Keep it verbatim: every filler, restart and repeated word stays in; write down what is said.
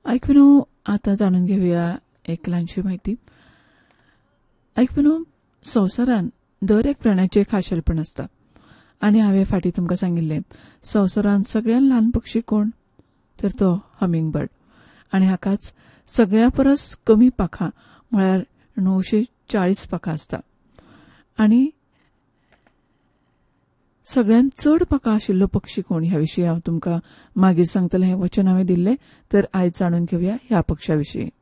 ऐकून आता जाणून घेऊया एक लहानशी माहिती. ऐकून संवसारान दर एक प्राण्याचे खाशेलपण असता आणि हांवें फाटीं तुमकां सांगिल्लें संवसारान सगळ्यात ल्हान पक्षी कोण तर तो हमिंग बर्ड आनी हाकाच सगळ्या परस कमी पाखां म्हळ्यार णवशे चाळीस पाखां असता आनी सगळ्यांत चड पाखां आशिल्लो पक्षी कोण ह्या विशीं हांव तुमकां मागीर सांगतलें. हें वचन हांवें दिल्लें तर आयज जाणून घेवया ह्या पक्षा विशीं.